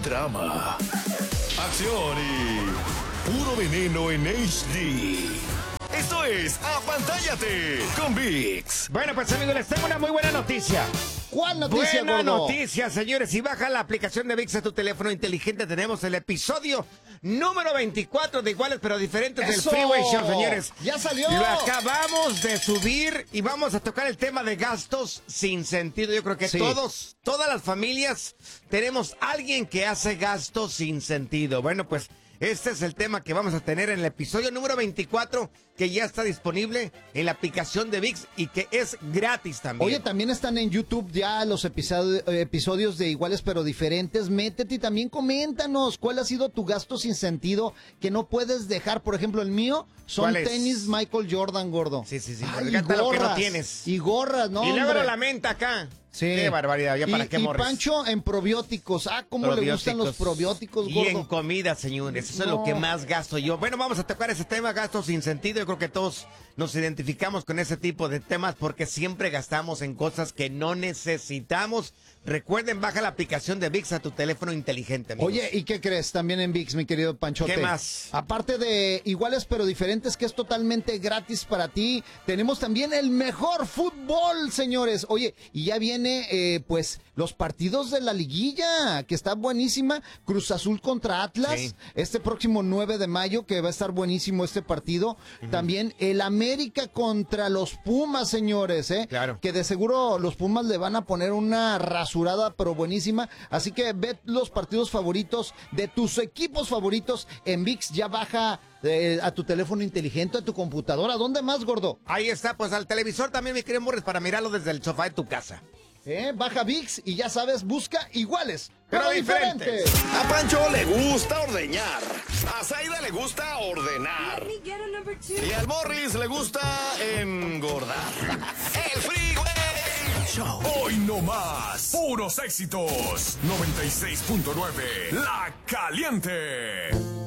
drama, acción y puro veneno en HD. Esto es Apantállate con ViX. Bueno, pues amigos, les tengo una muy buena noticia. ¿Cuál noticia, Buena gordo? noticia, señores. Si baja la aplicación de ViX a tu teléfono inteligente, tenemos el episodio número 24 de Iguales pero Diferentes ¡Eso! del Freeway Show, señores. ¡Ya salió! Lo acabamos de subir y vamos a tocar el tema de gastos sin sentido. Yo creo que Sí. todas las familias tenemos alguien que hace gastos sin sentido. Bueno, pues este es el tema que vamos a tener en el episodio número 24, que ya está disponible en la aplicación de ViX y que es gratis también. Oye, también están en YouTube ya los episodios de Iguales pero Diferentes. Métete y también coméntanos cuál ha sido tu gasto sin sentido que no puedes dejar. Por ejemplo, el mío son ¿Cuál es? tenis Michael Jordan, gordo. Sí, sí, sí. Ay, Gasta lo que no gorras. tienes. Y gorras, ¿no, y luego hombre? lo lamenta acá. Sí. Qué barbaridad, ya para qué y morres. Pancho en probióticos. Ah, ¿cómo le gustan los probióticos, Y gordo? en comida, señores. Eso es lo que más gasto yo. Bueno, vamos a tocar ese tema, gastos sin sentido. Yo creo que todos nos identificamos con ese tipo de temas porque siempre gastamos en cosas que no necesitamos. Recuerden, baja la aplicación de ViX a tu teléfono inteligente, amigos. Oye, ¿y qué crees? También en ViX, mi querido Panchote. ¿Qué más? Aparte de Iguales pero Diferentes, que es totalmente gratis para ti, tenemos también el mejor fútbol, señores. Oye, y ya viene, pues, los partidos de la liguilla, que está buenísima. Cruz Azul contra Atlas, Sí. este próximo 9 de mayo, que va a estar buenísimo este partido. También el América contra los Pumas, señores, Claro. que de seguro los Pumas le van a poner una rasurada, pero buenísima. Así que ve los partidos favoritos de tus equipos favoritos en ViX. Ya baja a tu teléfono inteligente, a tu computadora. ¿Dónde más, gordo? Ahí está, pues al televisor también, mi querido Morris, para mirarlo desde el sofá de tu casa. Baja ViX y ya sabes, busca Iguales Pero pero Diferentes. Diferentes. A Pancho le gusta ordeñar. A Zaida le gusta ordenar. Y al Morris le gusta engordar. El Freeway Show. Hoy no más. Puros éxitos. 96.9. La Caliente.